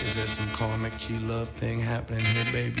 Is there some karmic G love thing happening here, baby?